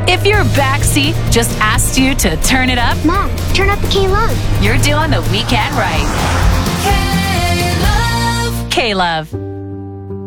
If your backseat just asked you to turn it up, Mom, turn up the K-Love. you're doing the weekend right. K-Love. K-Love.